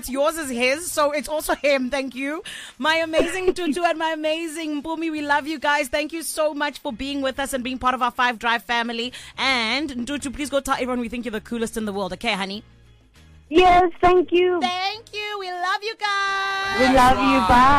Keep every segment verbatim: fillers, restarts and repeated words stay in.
what's yours is his, so it's also him. Thank you. My amazing Tutu and my amazing Mpumi, we love you guys. Thank you so much for being with us and being part of our Five Drive family. And Tutu, please go tell everyone we think you're the coolest in the world. Okay, honey? Yes, thank you. Thank you. We love you guys. We love you.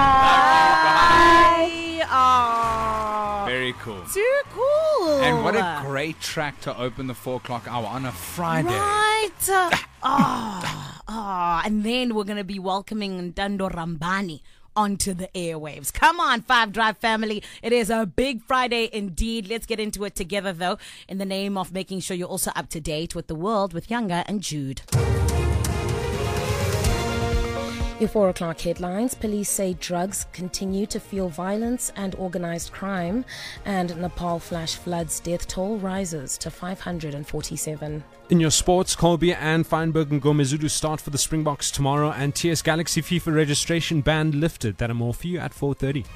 Bye. Bye. Aww. Very cool. Too cool. And what a great track to open the four o'clock hour on a Friday. Right. Oh, oh. And then we're going to be welcoming Ndando Rambani onto the airwaves. Come on, Five Drive family. It is a big Friday indeed. Let's get into it together, though, in the name of making sure you're also up to date with the world with Younger and Jude. Your four o'clock headlines. Police say drugs continue to fuel violence and organized crime. And Nepal flash floods death toll rises to five hundred forty-seven. In your sports, Colby and Feinberg and Gomezulu start for the Springboks tomorrow, and T S Galaxy FIFA registration ban lifted. That and more for you at four thirty.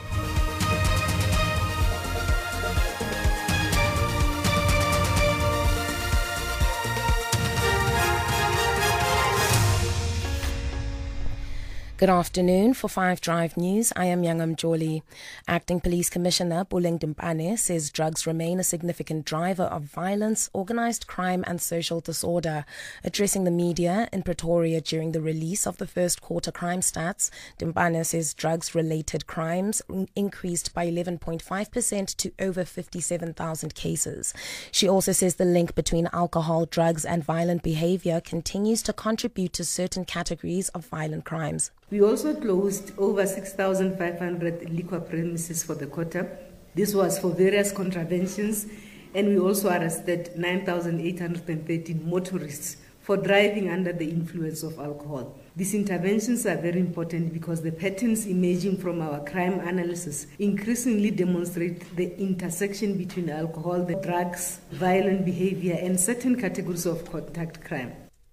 Good afternoon. For Five Drive News, I am Yangam Joli. Acting Police Commissioner Buleng Dimpane says drugs remain a significant driver of violence, organised crime and social disorder. Addressing the media in Pretoria during the release of the first quarter crime stats, Dimpane says drugs-related crimes increased by eleven point five percent to over fifty-seven thousand cases. She also says the link between alcohol, drugs and violent behaviour continues to contribute to certain categories of violent crimes. We also closed over six thousand five hundred liquor premises for the quarter. This was for various contraventions, and we also arrested nine thousand eight hundred thirteen motorists for driving under the influence of alcohol. These interventions are very important because the patterns emerging from our crime analysis increasingly demonstrate the intersection between alcohol, the drugs, violent behavior, and certain categories of contact crime.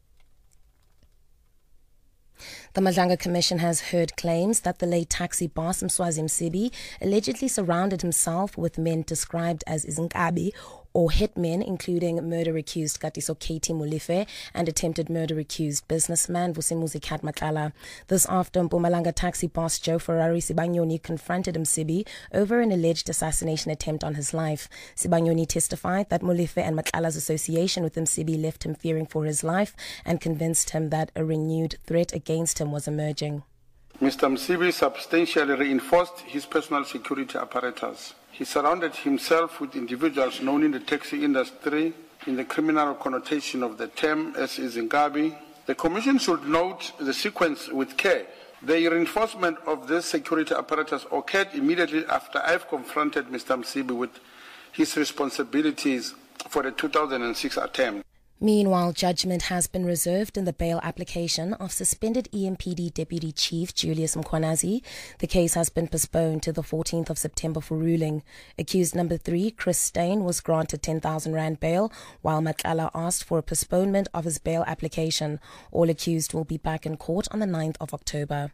The Madlanga Commission has heard claims that the late taxi boss Mswazi Msibi allegedly surrounded himself with men described as Izinkabi or hitmen, including murder-accused Katiso Katie Molefe and attempted murder-accused businessman Vusimuzi Kat Matlala. This after Mpumalanga taxi boss Joe Ferrari Sibanyoni confronted Msibi over an alleged assassination attempt on his life. Sibanyoni testified that Molefe and Matlala's association with Msibi left him fearing for his life and convinced him that a renewed threat against him was emerging. Mister Msibi substantially reinforced his personal security apparatus. He surrounded himself with individuals known in the taxi industry in the criminal connotation of the term as Izinkabi. The Commission should note the sequence with care. The reinforcement of this security apparatus occurred immediately after I've confronted Mister Msibi with his responsibilities for the two thousand six attempt. Meanwhile, judgment has been reserved in the bail application of suspended E M P D Deputy Chief Julius Mkhwanazi. The case has been postponed to the fourteenth of September for ruling. Accused number three, Chris Steyn, was granted ten thousand rand bail, while Matlala asked for a postponement of his bail application. All accused will be back in court on the ninth of October.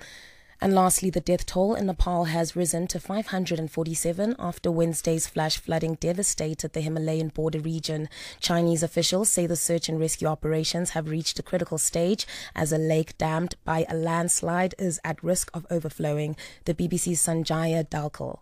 And lastly, the death toll in Nepal has risen to five hundred forty-seven after Wednesday's flash flooding devastated the Himalayan border region. Chinese officials say the search and rescue operations have reached a critical stage as a lake dammed by a landslide is at risk of overflowing. The B B C's Sanjaya Dalkal.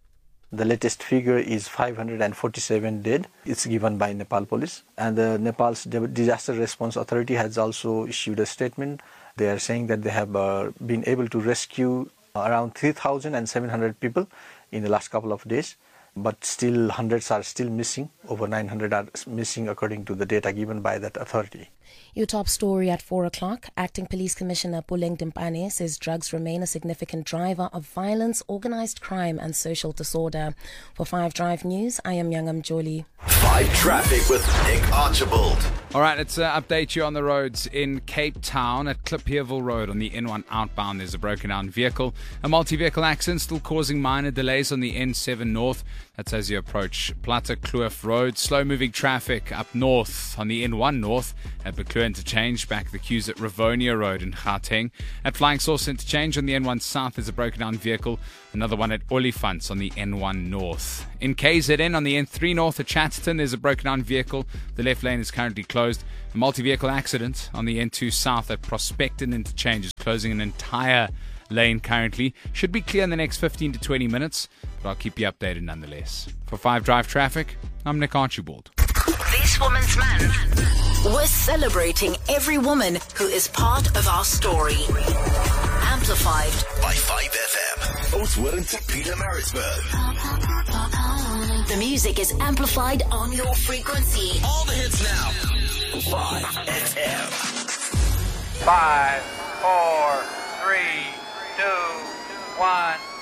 The latest figure is five hundred forty-seven dead. It's given by Nepal police. And the Nepal's Disaster Response Authority has also issued a statement. They are saying that they have uh, been able to rescue around three thousand seven hundred people in the last couple of days. But still hundreds are still missing. Over nine hundred are missing according to the data given by that authority. Your top story at four o'clock. Acting Police Commissioner Buleng Dimpane says drugs remain a significant driver of violence, organised crime and social disorder. For Five Drive News, I am Yangam Joli. Five Traffic with Nick Archibald. All right, let's uh, update you on the roads in Cape Town at Klipheerville Road on the N one outbound. There's a broken down vehicle. A multi-vehicle accident still causing minor delays on the N seven North. That's as you approach Platte Kloof Road. Slow-moving traffic up north on the N one North at At Buccleuch Interchange, back the queues at Rivonia Road in Gauteng. At Flying Saucer Interchange on the N one South, there's a broken down vehicle. Another one at Olifants on the N one North. In K Z N on the N three North at Chatterton, there's a broken down vehicle. The left lane is currently closed. A multi-vehicle accident on the N two South at Prospecton Interchange is closing an entire lane currently. Should be clear in the next fifteen to twenty minutes, but I'll keep you updated nonetheless. For five Drive Traffic, I'm Nick Archibald. This Woman's Man. We're celebrating every woman who is part of our story. Amplified by five F M. Oatswood and Petermaritzburg. The music is amplified on your frequency. All the hits now. five F M. Five, four, three, two, one.